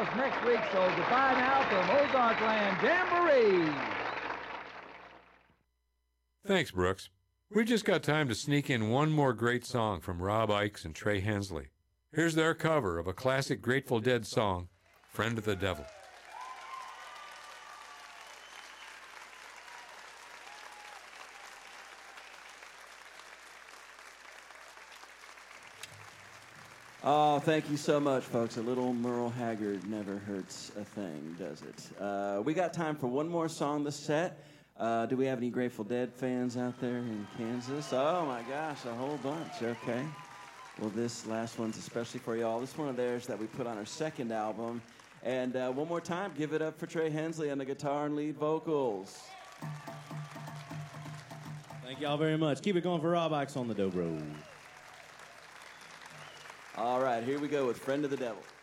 house next week, so goodbye now from Ozark Land Jamboree. Thanks, Brooks. We just got time to sneak in one more great song from Rob Ickes and Trey Hensley. Here's their cover of a classic Grateful Dead song, Friend of the Devil. Oh, thank you so much, folks. A little Merle Haggard never hurts a thing, does it? We got time for one more song this set. Do we have any Grateful Dead fans out there in Kansas? Oh, my gosh, a whole bunch. Okay. Well, this last one's especially for y'all. This is one of theirs that we put on our second album. And one more time, give it up for Trey Hensley on the guitar and lead vocals. Thank y'all very much. Keep it going for Rob Ickes on the dobro. All right, here we go with Friend of the Devil.